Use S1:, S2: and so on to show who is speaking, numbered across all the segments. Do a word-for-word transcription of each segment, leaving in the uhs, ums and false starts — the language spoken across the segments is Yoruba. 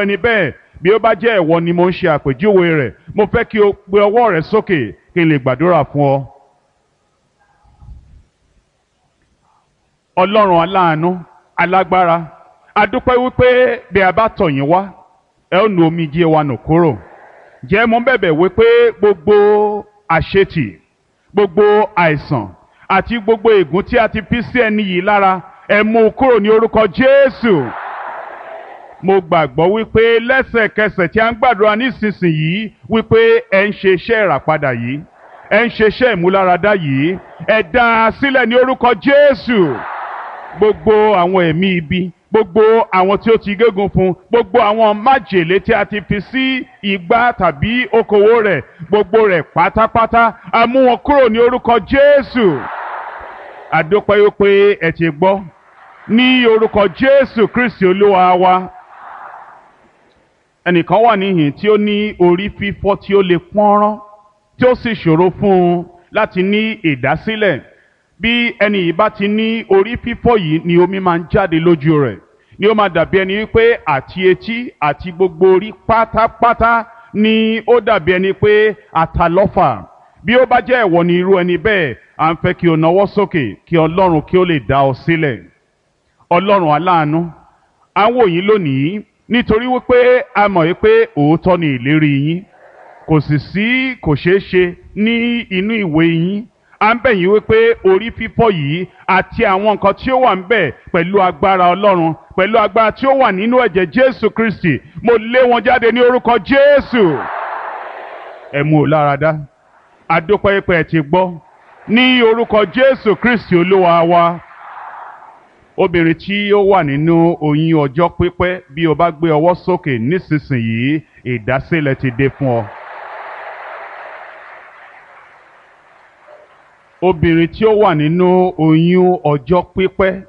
S1: ẹni bẹ́ẹ̀ bí ó bá jẹ́ ìwọ ni mo ń ṣe àpèjúwe rẹ̀ mo fẹ́ kí o gbé ọwọ́ rẹ sókè kí n lè gbàdúrà fún ọ. Ọlọ́run aláàánú alágbára a dúpẹ́ wípé bí a bá tọ̀ yín wá ẹ ó nu omijé wa nù kúrò. Jẹ́ mo bẹ̀bẹ̀ wípé gbogbo àṣetì gbogbo àìsàn àti gbogbo ègún tí a ti fi sí ẹni yìí lára ẹ mú u kúrò ní orúkọ Jésù. Mo gbàgbọ́ wípé lẹ́sẹ̀kẹsẹ̀ tí a ń gbàdúrà nísinsìnyí wípé ẹ ń ṣe iṣẹ́ ìràpadà yìí ẹ ń ṣe iṣẹ́ ìmúláradá yìí ẹ dá a sílẹ̀ ní orúkọ Jésù. Gbogbo àwọn ẹ̀mí ibi gbogbo àwọn tí ó ti gégùn fún gbogbo àwọn májèlé tí a ti fi sí igbá tàbí okòwò rẹ̀ gbogbo rẹ̀ pátápátá a mú wọn kúrò ní orúkọ Jésù. A dúpẹ́ wípé ẹ ti gbọ́ ní orúkọ Jésù Kristi Olúwa wa. Ẹnìkan wà níhìn tí ó ní orí fífọ́ tí ó le pọ́nrán tí ó sì ṣòro fún un láti ní ìdásílẹ̀. Bí ẹni yìí bá ti ní orí fífọ́ yìí ni omi máa ń jáde lójú rẹ̀ ni ó máa dàbí ẹni wípé àti etí àti gbogbo orí pátápátá ni ó dàbí ẹni pé àtàlọ́fà. Bí ó bá jẹ́ ìwọ ni irú ẹni bẹ́ẹ̀ à ń fẹ́ kí o nawọ́ sókè kí Ọlọ́run kí ó lè dá ọ sílẹ̀. Ọlọ́run aláàánú à ń wò yín lónìí nítorí wípé a mọ̀ wípé òótọ́ ni ìlérí yín kò sì sí kò ṣeé ṣe ní inú ìwé yín. À ń bẹ̀ yín wípé orí fífọ́ yìí àti àwọn nǹkan tí ó wà ń bẹ̀ pẹ̀lú agbára Ọlọ́run pẹ̀lú agbára tí ó wà nínú ẹ̀jẹ̀ Jésù Kristi mo lé wọn jáde ní orúkọ Jésù. Ẹ mú o láradá a dúpẹ́ pé ẹ ti gbọ́ ní orúkọ Jésù Kristi Olúwa wa. Obìnrin tí ó wà nínú oyún ọjọ́ pípẹ́ bí o bá gbé ọwọ́ sókè nísinsìnyí ìdásílẹ̀ ti dé fún ọ. Obìnrin tí ó wà nínú oyún ọjọ́ pípẹ́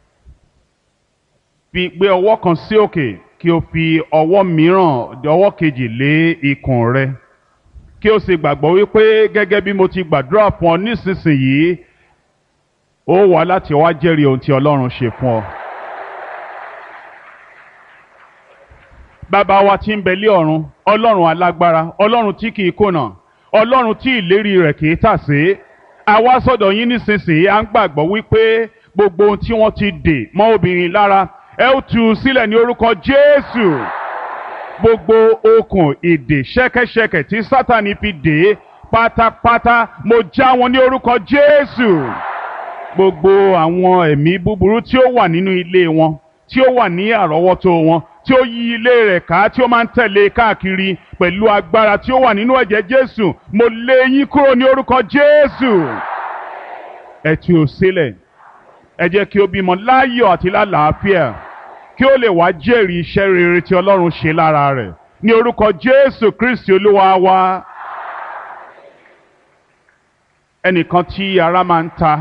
S1: fi gbé ọwọ́ kan sí òkè kí o fi ọwọ́ mìíràn ọwọ́ kejì lé ikùn rẹ kí o sì gbàgbọ́ wípé gẹ́gẹ́ bí mo ti gbàdúrà fún ọ nísinsìnyí ó wá láti wá jẹ́rìí ohun tí Ọlọ́run ṣe fún ọ. Bàbá wa tí ń bẹ lé ọ̀run Ọlọ́run alágbára Ọlọ́run tí kìí kùnà Ọlọ́run tí ìlérí rẹ̀ kìí tàsé a wá sọ́dọ̀ yín nísinsìnyí à ń gbàgbọ́ wípé gbogbo ohun tí wọ́n ti dè mọ́ obìnrin lára ẹ ó tú u sílẹ̀ ní orúkọ Jésù. Gbogbo okùn ìdè ṣẹ́kẹ́ṣẹkẹ̀ tí Sátánì fi dè é pátápátá mo já wọn ní orúkọ Jésù. Gbogbo àwọn ẹ̀mí búburú tí ó wà nínú ilé wọn tí ó wà ní àrọ́wọ́tó wọn tí ó yí ilé rẹ̀ ká tí ó máa ń tẹ̀lé káàkiri pẹ̀lú agbára tí ó wà nínú ẹ̀jẹ̀ Jésù mo lé yín kúrò ní orúkọ Jésù. Ẹ tú u sílẹ̀ ẹ jẹ́ kí ó bímọ láyọ̀ àti lálàáfíà kí ó lè wá jẹ́rìí iṣẹ́ rere tí Ọlọ́run ṣe lára rẹ̀ ní orúkọ Jésù Kristi Olúwa wa. Ẹnìkan tí ara máa ń ta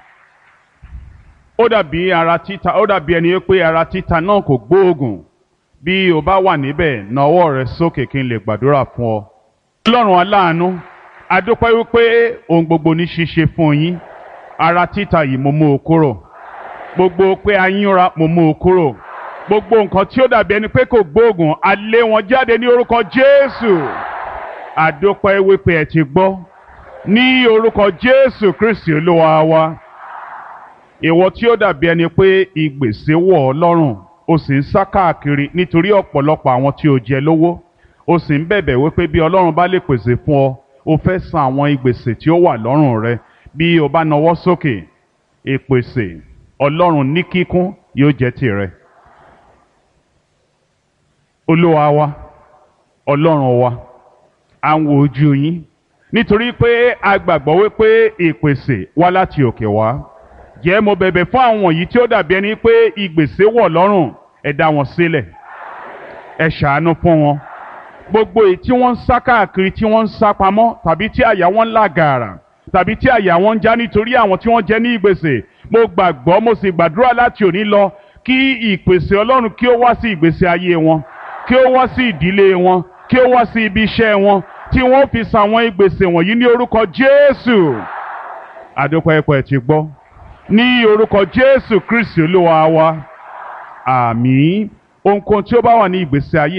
S1: ó dàbí ara títa ó dàbí ẹni pé ara títa náà kò gbóògùn bí o bá wà níbẹ̀ na ọwọ́ rẹ sókè kí n lè gbàdúrà fún ọ. Ọlọ́run aláàánú a dúpẹ́ wípé ohun gbogbo ní ṣíṣe fún yín ara títa yìí mo mú o kúrò gbogbo pé a yínra mo mú o kúrò gbogbo nǹkan tí ó dàbí ẹni pé kò gbóògùn a lé wọn jáde ní orúkọ Jésù. A dúpẹ́ wípé ẹ ti gbọ́ ní orúkọ Jésù Kristi Olúwa wa. Ìwọ tí ó dàbí ẹni pé ìgbèsè wọ̀ ọ́ lọ́rùn o sì ń sá káàkiri nítorí ọ̀pọ̀lọpọ̀ àwọn tí o jẹ lówó o sì ń bẹ̀bẹ̀ wípé bí Ọlọ́run bá lè pèsè fún ọ o fẹ́ san àwọn ìgbèsè tí ó wà lọ́rùn rẹ bí o bá nawọ́ sókè ìpèsè Ọlọ́run ní kíkún yóò jẹ́ tìrẹ. Olúwa wa Ọlọ́run wa à ń wo ojú yín nítorí pé a gbàgbọ́ wípé ìpèsè wá láti òkè wá. Jẹ́ mo bẹ̀bẹ̀ fún àwọn yìí tí ó dàbí ẹni pé ìgbèsè wọ̀ lọ́rùn ẹ dá wọn sílẹ̀ ẹ ṣàánú fún wọn. Gbogbo èyí tí wọ́n ń sá káàkiri tí wọ́n ń sá pamọ́ tàbí tí àyà wọn ń là gàrà tàbí tí àyà wọn ń já nítorí àwọn tí wọ́n jẹ ní ìgbèsè mo gbàgbọ́ mo sì gbàdúrà láti òní lọ kí ìpèsè Ọlọ́run kí ó wá sí ìgbésí ayé wọn kí ó wá sí ìdílé wọn kí ó wá sí ibi iṣẹ́ wọn tí wọ́n fi san àwọn ìgbèsè wọ̀nyí ní orúkọ Jésù. A dúpẹ́ pé ẹ ti gbọ́ ní orúkọ Jésù Kristi Olúwa wa àmín. Ohunkóhun tí ó bá wà ní ìgbésí ayé